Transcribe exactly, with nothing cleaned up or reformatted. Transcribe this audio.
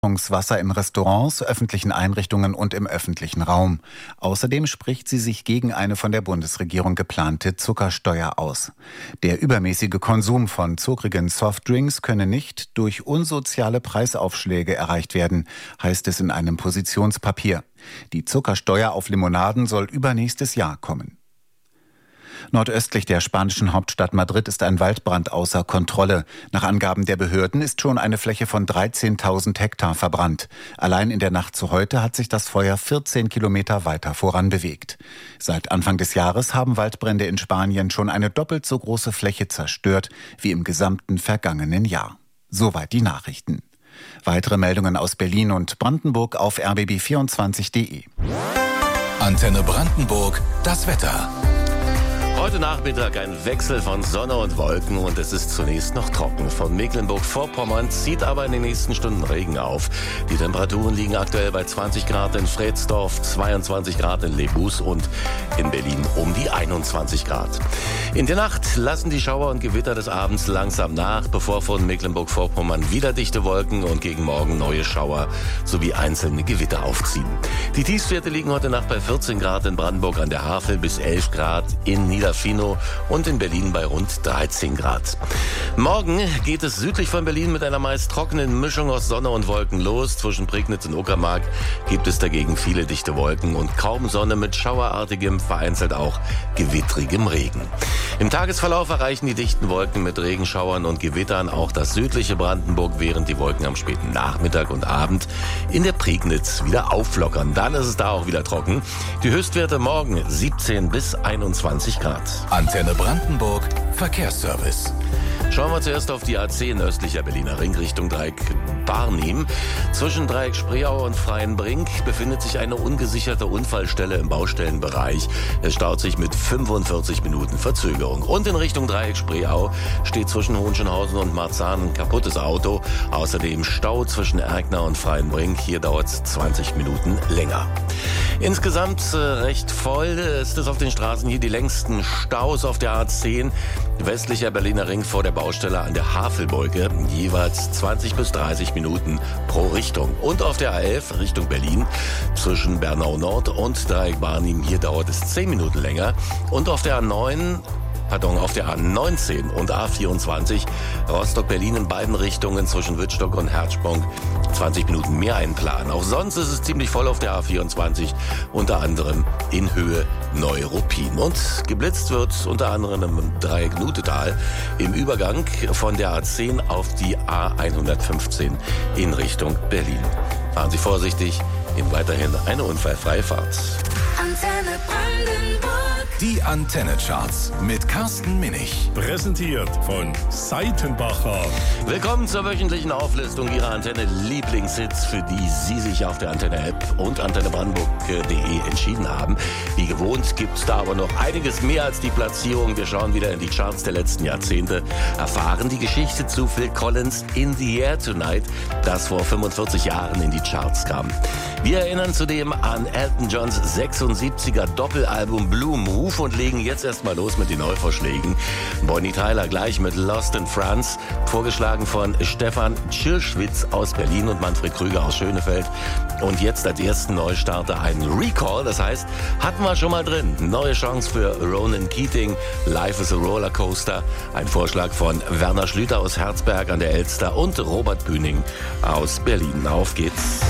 Wasser in Restaurants, öffentlichen Einrichtungen und im öffentlichen Raum. Außerdem spricht sie sich gegen eine von der Bundesregierung geplante Zuckersteuer aus. Der übermäßige Konsum von zuckrigen Softdrinks könne nicht durch unsoziale Preisaufschläge erreicht werden, heißt es in einem Positionspapier. Die Zuckersteuer auf Limonaden soll übernächstes Jahr kommen. Nordöstlich der spanischen Hauptstadt Madrid ist ein Waldbrand außer Kontrolle. Nach Angaben der Behörden ist schon eine Fläche von dreizehntausend Hektar verbrannt. Allein in der Nacht zu heute hat sich das Feuer vierzehn Kilometer weiter voranbewegt. Seit Anfang des Jahres haben Waldbrände in Spanien schon eine doppelt so große Fläche zerstört wie im gesamten vergangenen Jahr. Soweit die Nachrichten. Weitere Meldungen aus Berlin und Brandenburg auf r b b vierundzwanzig punkt de. Antenne Brandenburg, das Wetter. Heute Nachmittag ein Wechsel von Sonne und Wolken und es ist zunächst noch trocken. Von Mecklenburg-Vorpommern zieht aber in den nächsten Stunden Regen auf. Die Temperaturen liegen aktuell bei zwanzig Grad in Fredsdorf, zweiundzwanzig Grad in Lebus und in Berlin um die einundzwanzig Grad. In der Nacht lassen die Schauer und Gewitter des Abends langsam nach, bevor von Mecklenburg-Vorpommern wieder dichte Wolken und gegen Morgen neue Schauer sowie einzelne Gewitter aufziehen. Die Tiefstwerte liegen heute Nacht bei vierzehn Grad in Brandenburg an der Havel bis elf Grad in Niedersachsen und in Berlin bei rund dreizehn Grad. Morgen geht es südlich von Berlin mit einer meist trockenen Mischung aus Sonne und Wolken los. Zwischen Prignitz und Uckermark gibt es dagegen viele dichte Wolken und kaum Sonne mit schauerartigem, vereinzelt auch gewittrigem Regen. Im Tagesverlauf erreichen die dichten Wolken mit Regenschauern und Gewittern auch das südliche Brandenburg, während die Wolken am späten Nachmittag und Abend in der Prignitz wieder auflockern. Dann ist es da auch wieder trocken. Die Höchstwerte morgen siebzehn bis einundzwanzig Grad. Antenne Brandenburg, Verkehrsservice. Schauen wir zuerst auf die A zehn östlicher Berliner Ring Richtung Dreieck Barnim. Zwischen Dreieck Spreeau und Freienbrink befindet sich eine ungesicherte Unfallstelle im Baustellenbereich. Es staut sich mit fünfundvierzig Minuten Verzögerung. Und in Richtung Dreieck Spreeau steht zwischen Hohenschönhausen und Marzahn ein kaputtes Auto. Außerdem Stau zwischen Erkner und Freienbrink. Hier dauert es zwanzig Minuten länger. Insgesamt äh, recht voll ist es auf den Straßen hier die längsten Staus auf der A zehn. Westlicher Berliner Ring vor der Baustelle an der Havelbrücke, jeweils zwanzig bis dreißig Minuten pro Richtung. Und auf der A elf Richtung Berlin zwischen Bernau Nord und Dreieck Barnim, hier dauert es zehn Minuten länger. Und auf der A neun Pardon, auf der A neunzehn und A vierundzwanzig Rostock-Berlin in beiden Richtungen zwischen Wittstock und Herzsprung zwanzig Minuten mehr einplanen. Auch sonst ist es ziemlich voll auf der A vierundzwanzig, unter anderem in Höhe Neuruppin. Und geblitzt wird unter anderem im Dreieck Nutetal im Übergang von der A zehn auf die A hundertfünfzehn in Richtung Berlin. Fahren Sie vorsichtig, Ihnen weiterhin eine unfallfreie Fahrt. Antenne Brandenburg. Die Antenne-Charts mit Carsten Minich. Präsentiert von Seitenbacher. Willkommen zur wöchentlichen Auflistung Ihrer Antenne-Lieblingshits, für die Sie sich auf der Antenne-App und antenne brandenburg punkt de entschieden haben. Wie gewohnt gibt es da aber noch einiges mehr als die Platzierung. Wir schauen wieder in die Charts der letzten Jahrzehnte, erfahren die Geschichte zu Phil Collins In the Air Tonight, das vor fünfundvierzig Jahren in die Charts kam. Wir erinnern zudem an Elton Johns sechsundsiebziger Doppelalbum Blue Move und legen jetzt erstmal los mit den Neuvorschlägen. Bonnie Tyler gleich mit Lost in France, vorgeschlagen von Stefan Tschirschwitz aus Berlin und Manfred Krüger aus Schönefeld. Und jetzt als ersten Neustarter ein Recall, das heißt, hatten wir schon mal drin. Neue Chance für Ronan Keating, Life is a Rollercoaster. Ein Vorschlag von Werner Schlüter aus Herzberg an der Elster und Robert Bühning aus Berlin. Auf geht's.